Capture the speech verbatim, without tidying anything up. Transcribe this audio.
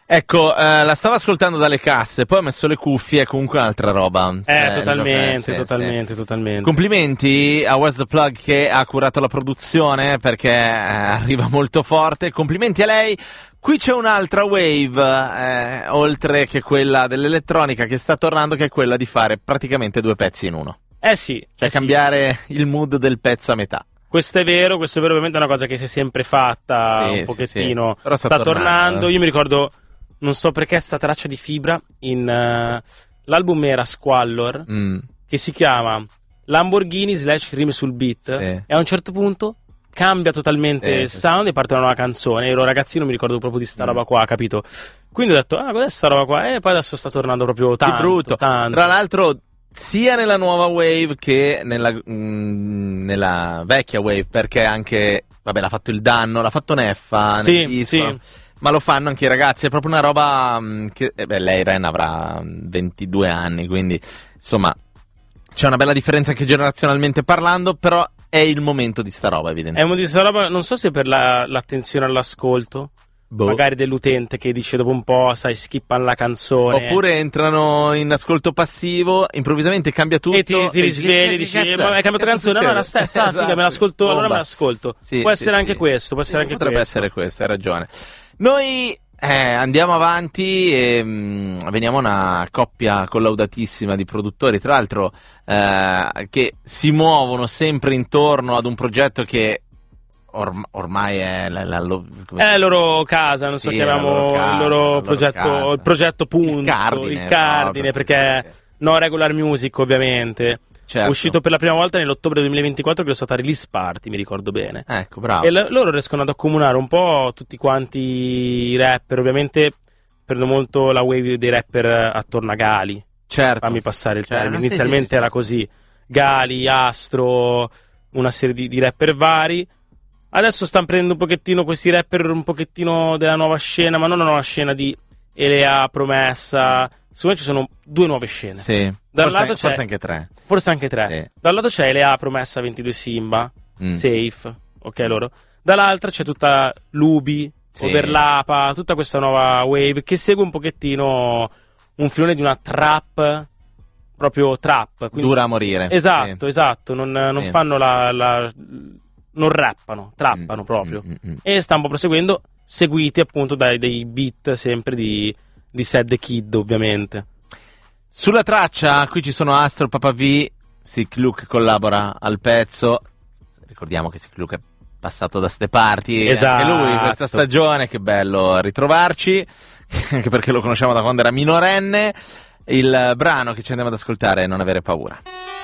Ecco, eh, la stavo ascoltando dalle casse, poi ho messo le cuffie, è comunque un'altra roba. Eh, eh totalmente, sì, totalmente, sì. totalmente. Complimenti a Where's the Plug che ha curato la produzione perché eh, arriva molto forte. Complimenti a lei. Qui c'è un'altra wave, eh, oltre che quella dell'elettronica, che sta tornando, che è quella di fare praticamente due pezzi in uno. Eh sì. Cioè eh cambiare sì. il mood del pezzo a metà. Questo è vero, questo è vero, ovviamente è una cosa che si è sempre fatta, Sì, un sì, pochettino. sì. Però sta, sta tornando. tornando. Eh. Io mi ricordo, non so perché, sta traccia di Fibra in uh, l'album era Squallor, Mm. che si chiama Lamborghini slash Rime sul beat, Sì. e a un certo punto cambia totalmente Sì, il sì, sound e parte una nuova canzone. Ero ragazzino, mi ricordo proprio di sta Mm. roba qua, capito? Quindi ho detto, ah, cos'è sta roba qua? E poi adesso sta tornando proprio tanto, Di brutto. tanto. Tra l'altro, sia nella nuova wave che nella, mm, nella vecchia wave, perché anche, vabbè, l'ha fatto il Danno, l'ha fatto Neffa nel Sì, disco, sì. ma lo fanno anche i ragazzi, è proprio una roba mm, che, eh beh, lei Ren avrà ventidue anni, quindi insomma c'è una bella differenza anche generazionalmente parlando, però è il momento di sta roba, È evidentemente. un di sta roba, non so se per la- l'attenzione all'ascolto, Boh. magari dell'utente che dice dopo un po', sai, skippano la canzone. Oppure entrano in ascolto passivo, improvvisamente cambia tutto E ti, ti e risvegli, che- dici, che eh, cazzo ma è? hai cambiato Che canzone? cazzo No, la succede? stessa, ah, figa, Esatto. me l'ascolto, allora Bomba. me l'ascolto. Sì, Può sì, essere anche sì. questo, può essere Sì, anche potrebbe questo. essere questo, hai ragione. Noi eh, andiamo avanti e mh, veniamo una coppia collaudatissima di produttori, tra l'altro eh, che si muovono sempre intorno ad un progetto che orm- ormai è la, la, lo- come È si- la loro casa, non so, Sì, chiamiamo la loro casa, il la loro loro progetto, casa. il progetto punto, Il cardine, il cardine, proprio, perché sì. no regular music ovviamente. Certo. È uscito per la prima volta nell'ottobre duemilaventiquattro, che è stata release party, mi ricordo bene. Ecco, bravo. E l- loro riescono ad accomunare un po' tutti quanti i rapper, ovviamente prendo molto la wave dei rapper attorno a Gali. Certo. Fammi passare il Cioè, termine. sì, Inizialmente sì, era sì. così: Gali, Astro, una serie di, di rapper vari. Adesso stanno prendendo un pochettino questi rapper un pochettino della nuova scena, ma non una nuova scena di Elea, Promessa. Secondo me ci sono due nuove scene. Sì. Da un Forse, lato c'è- forse anche tre. Forse anche tre. Sì. Da un lato c'è Elea, Promessa, ventidue Simba, Mm. Safe, ok loro. Dall'altra c'è tutta Lubi, Sì. Overlapa, tutta questa nuova wave che segue un pochettino un filone di una trap, proprio trap. quindi- Dura a morire. Esatto, Sì. esatto, non, non Sì. fanno la, la- non rappano, trappano Mm, proprio. mm, mm, mm. E stanno proseguendo, seguiti appunto dai dei beat sempre di, di Sad the Kid, ovviamente. Sulla traccia, qui ci sono Astro, Papa V, Sick Luke collabora al pezzo. Ricordiamo che Sick Luke è passato da ste parti. Esatto. Anche lui questa stagione, che bello ritrovarci, anche perché lo conosciamo da quando era minorenne. Il brano che ci andiamo ad ascoltare è Non avere paura.